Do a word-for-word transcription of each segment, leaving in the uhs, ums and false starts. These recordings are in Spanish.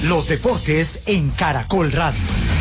Los deportes en Caracol Radio.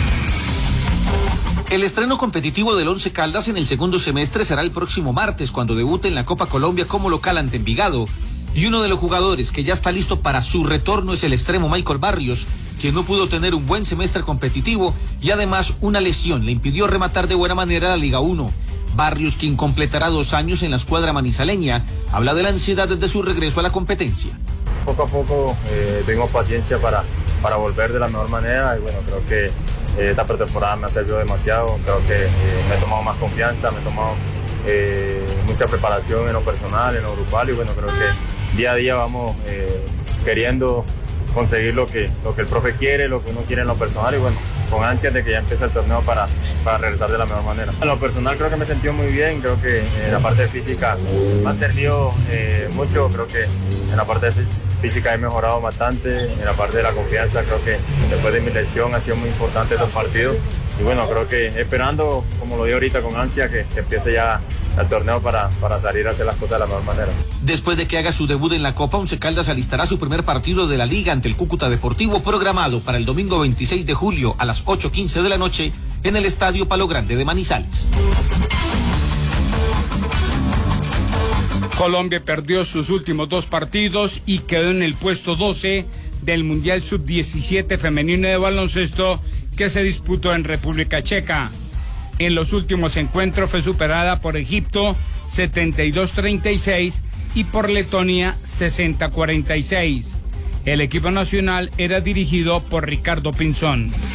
El estreno competitivo del Once Caldas en el segundo semestre será el próximo martes, cuando debute en la Copa Colombia como local ante Envigado. Y uno de los jugadores que ya está listo para su retorno es el extremo Michael Barrios, quien no pudo tener un buen semestre competitivo y además una lesión le impidió rematar de buena manera la Liga uno. Barrios, quien completará dos años en la escuadra manizaleña, habla de la ansiedad de su regreso a la competencia. Poco a poco eh, tengo paciencia para, para volver de la mejor manera y bueno, creo que eh, esta pretemporada me ha servido demasiado, creo que eh, me he tomado más confianza, me he tomado eh, mucha preparación en lo personal, en lo grupal y bueno, creo que día a día vamos eh, queriendo conseguir lo que, lo que el profe quiere, lo que uno quiere en lo personal y bueno, con ansias de que ya empiece el torneo para, para regresar de la mejor manera. En lo personal creo que me he sentido muy bien, creo que en la parte física me ha servido eh, mucho, creo que en la parte física he mejorado bastante, en la parte de la confianza creo que después de mi lesión ha sido muy importante estos partidos y bueno, creo que esperando, como lo digo ahorita, con ansia que, que empiece ya el torneo para, para salir a hacer las cosas de la mejor manera. Después de que haga su debut en la Copa, Once Caldas alistará su primer partido de la Liga ante el Cúcuta Deportivo, programado para el domingo veintiséis de julio a las ocho quince de la noche en el Estadio Palo Grande de Manizales. Colombia perdió sus últimos dos partidos y quedó en el puesto doce del Mundial sub diecisiete femenino de baloncesto que se disputó en República Checa. En los últimos encuentros fue superada por Egipto setenta y dos a treinta y seis y por Letonia sesenta a cuarenta y seis. El equipo nacional era dirigido por Ricardo Pinzón.